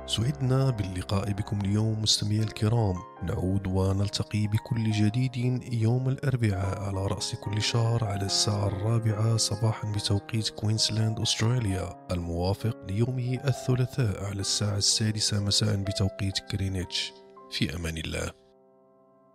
سعدنا باللقاء بكم اليوم مستمعي الكرام. نعود ونلتقي بكل جديد يوم الأربعاء على رأس كل شهر على الساعة 4 صباحا بتوقيت كوينسلاند أستراليا، الموافق ليوم الثلاثاء على الساعة 6 مساء بتوقيت غرينتش. في أمان الله.